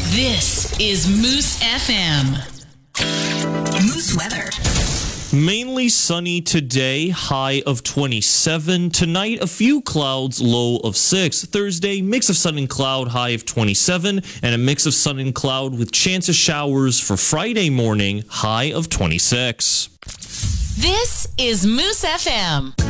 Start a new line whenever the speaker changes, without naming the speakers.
This is Moose FM. Moose weather.
Mainly sunny today, high of 27. Tonight, a few clouds, low of 6. Thursday, mix of sun and cloud, high of 27. And a mix of sun and cloud with chance of showers for Friday morning, high of 26.
This is Moose FM.